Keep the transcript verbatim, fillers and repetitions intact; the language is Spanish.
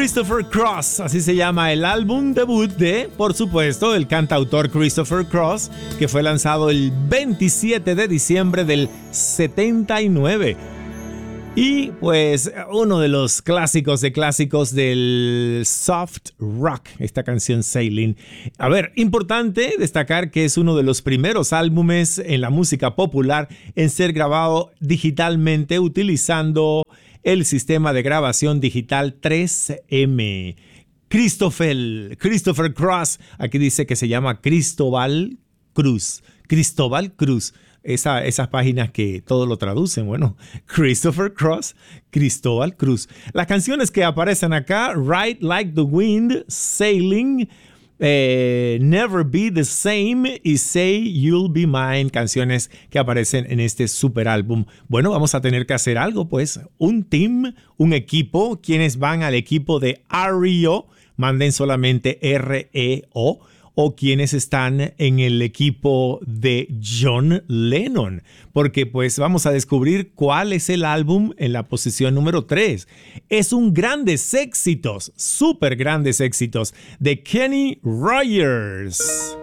Christopher Cross, así se llama el álbum debut de, por supuesto, el cantautor Christopher Cross, que fue lanzado el veintisiete de diciembre del setenta y nueve. Y pues uno de los clásicos de clásicos del soft rock, esta canción Sailing. A ver, importante destacar que es uno de los primeros álbumes en la música popular en ser grabado digitalmente utilizando el sistema de grabación digital tres eme. Christopher, Christopher Cross, aquí dice que se llama Cristóbal Cruz. Cristóbal Cruz. Esa, esas páginas que todo lo traducen, bueno, Christopher Cross, Cristóbal Cruz. Las canciones que aparecen acá, Ride Like the Wind, Sailing, eh, Never Be the Same y Say You'll Be Mine, canciones que aparecen en este super álbum. Bueno, vamos a tener que hacer algo, pues, un team, un equipo. Quienes van al equipo de R E O, manden solamente R E O. O quienes están en el equipo de John Lennon, porque pues vamos a descubrir cuál es el álbum en la posición número tres. Es un grandes éxitos, súper grandes éxitos de Kenny Rogers.